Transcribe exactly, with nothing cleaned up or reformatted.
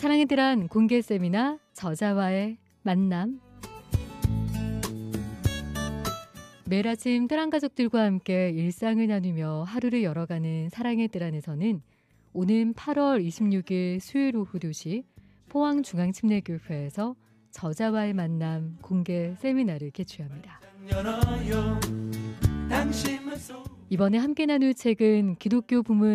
사랑의 뜰한 공개 세미나 저자와의 만남. 매일 아침 뜰한 가족들과 함께 일상을 나누며 하루를 열어가는 사랑의 뜰 안에서는 오는 팔월 이십육일 수요일 오후 두 시 포항중앙침례교회에서 저자와의 만남 공개 세미나를 개최합니다. 이번에 함께 나눌 책은 기독교 부문